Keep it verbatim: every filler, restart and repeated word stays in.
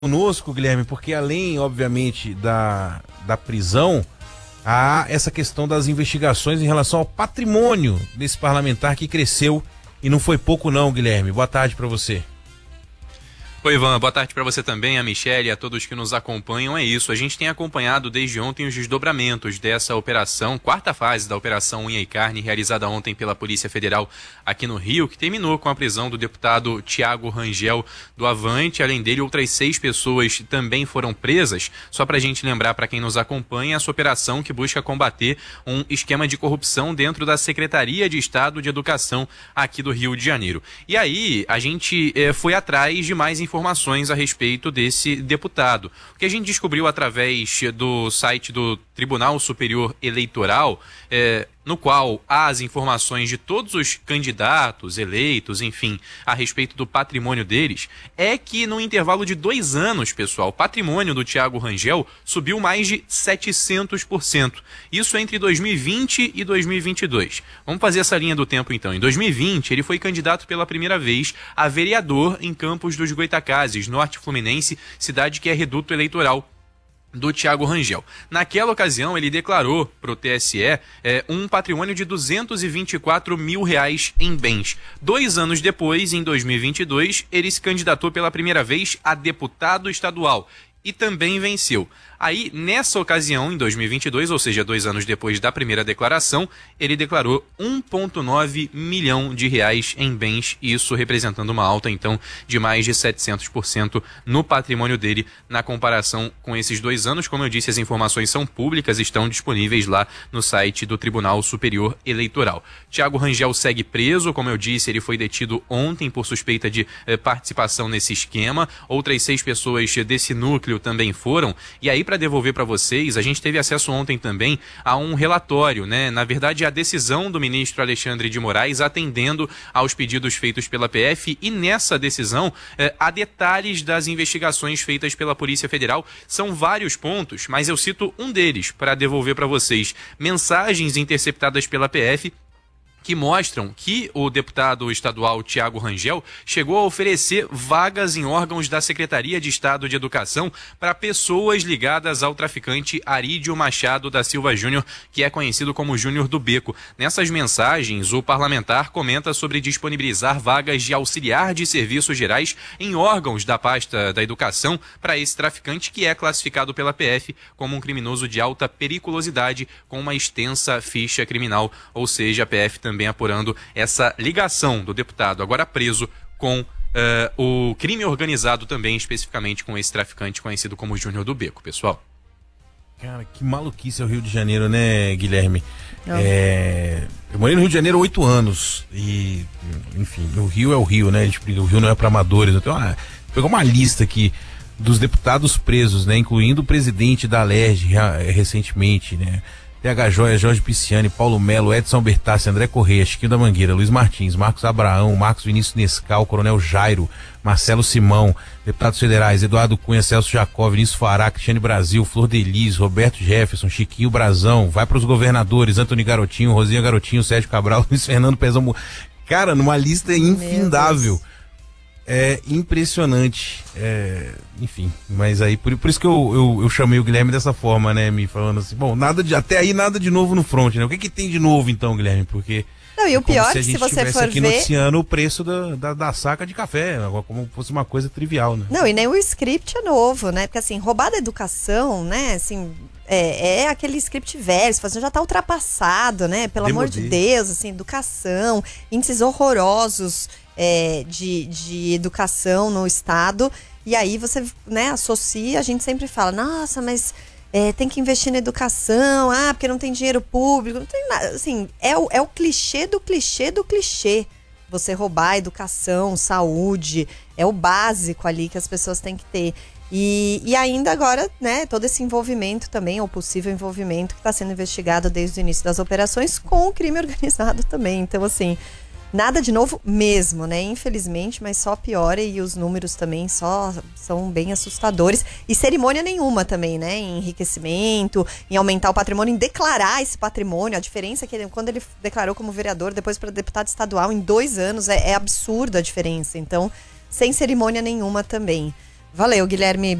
Conosco, Guilherme, porque além, obviamente, da, da prisão, há essa questão das investigações em relação ao patrimônio desse parlamentar que cresceu e não foi pouco não, Guilherme. Boa tarde para você. Oi, Ivan, boa tarde para você também, a Michelle e a todos que nos acompanham. É isso, a gente tem acompanhado desde ontem os desdobramentos dessa operação, quarta fase da Operação Unha e Carne, realizada ontem pela Polícia Federal aqui no Rio, que terminou com a prisão do deputado Thiago Rangel do Avante. Além dele, outras seis pessoas também foram presas. Só para a gente lembrar para quem nos acompanha, essa operação que busca combater um esquema de corrupção dentro da Secretaria de Estado de Educação aqui do Rio de Janeiro. E aí, a gente eh, foi atrás de mais informações informações a respeito desse deputado. O que a gente descobriu através do site do Tribunal Superior Eleitoral, é, no qual há as informações de todos os candidatos eleitos, enfim, a respeito do patrimônio deles, é que no intervalo de dois anos, pessoal, o patrimônio do Thiago Rangel subiu mais de setecentos por cento. Isso entre dois mil e vinte e dois mil e vinte e dois. Vamos fazer essa linha do tempo então. Em dois mil e vinte, ele foi candidato pela primeira vez a vereador em Campos dos Goytacazes, Norte Fluminense, cidade que é reduto eleitoral do Thiago Rangel. Naquela ocasião, ele declarou para o T S E é, um patrimônio de duzentos e vinte e quatro mil reais em bens. Dois anos depois, em dois mil e vinte e dois, ele se candidatou pela primeira vez a deputado estadual e também venceu. Aí, nessa ocasião, em dois mil e vinte e dois, ou seja, dois anos depois da primeira declaração, ele declarou um vírgula nove milhão de reais em bens, isso representando uma alta, então, de mais de setecentos por cento no patrimônio dele, na comparação com esses dois anos. Como eu disse, as informações são públicas, estão disponíveis lá no site do Tribunal Superior Eleitoral. Thiago Rangel segue preso, como eu disse, ele foi detido ontem por suspeita de eh, participação nesse esquema. Outras seis pessoas desse núcleo também foram, e aí, para devolver para vocês, a gente teve acesso ontem também a um relatório, né? Na verdade, a decisão do ministro Alexandre de Moraes atendendo aos pedidos feitos pela P F, e nessa decisão eh, há detalhes das investigações feitas pela Polícia Federal. São vários pontos, mas eu cito um deles para devolver para vocês. Mensagens interceptadas pela P F que mostram que o deputado estadual Thiago Rangel chegou a oferecer vagas em órgãos da Secretaria de Estado de Educação para pessoas ligadas ao traficante Arídio Machado da Silva Júnior, que é conhecido como Júnior do Beco. Nessas mensagens, o parlamentar comenta sobre disponibilizar vagas de auxiliar de serviços gerais em órgãos da pasta da educação para esse traficante, que é classificado pela P F como um criminoso de alta periculosidade com uma extensa ficha criminal, ou seja, a P F também também apurando essa ligação do deputado, agora preso, com uh, o crime organizado também, especificamente com esse traficante conhecido como Júnior do Beco, pessoal. Cara, que maluquice é o Rio de Janeiro, né, Guilherme? É... Eu morei no Rio de Janeiro há oito anos e, enfim, o Rio é o Rio, né? O Rio não é para amadores. Eu tenho uma... Pegou uma lista aqui dos deputados presos, né? Incluindo o presidente da Alerj recentemente, né? T H Joia, Jorge Pisciani, Paulo Melo, Edson Bertassi, André Correia, Chiquinho da Mangueira, Luiz Martins, Marcos Abraão, Marcos Vinícius Nescau, Coronel Jairo, Marcelo Simão, deputados federais, Eduardo Cunha, Celso Jacó, Vinícius Fará, Cristiane Brasil, Flor Delis, Roberto Jefferson, Chiquinho Brazão, vai para os governadores, Antônio Garotinho, Rosinha Garotinho, Sérgio Cabral, Luiz Fernando Pezão. Cara, numa lista infindável. É impressionante, é, enfim, mas aí por, por isso que eu, eu, eu chamei o Guilherme dessa forma, né, me falando assim, bom, nada de, até aí nada de novo no front, né, o que que tem de novo então, Guilherme, porque não, e o é pior se é que se você for aqui ver noticiando o preço da, da, da saca de café, como fosse uma coisa trivial, né. Não, e nem o script é novo, né, porque assim, roubar da educação, né, assim, é, é aquele script velho, já tá ultrapassado, né, pelo amor de Deus, assim, educação, índices horrorosos, É, de, de educação no estado, e aí você, né, associa, a gente sempre fala, nossa, mas é, tem que investir na educação, ah, porque não tem dinheiro público, não tem nada, assim, é o, é o clichê do clichê do clichê, você roubar educação, saúde, é o básico ali que as pessoas têm que ter, e, e ainda agora, né, todo esse envolvimento também, ou possível envolvimento que está sendo investigado desde o início das operações com o crime organizado também, então assim, nada de novo mesmo, né? Infelizmente, mas só piora, e os números também só são bem assustadores. E cerimônia nenhuma também, né? Em enriquecimento, em aumentar o patrimônio, em declarar esse patrimônio. A diferença é que ele, quando ele declarou como vereador, depois para deputado estadual, em dois anos, é, é absurda a diferença. Então, sem cerimônia nenhuma também. Valeu, Guilherme.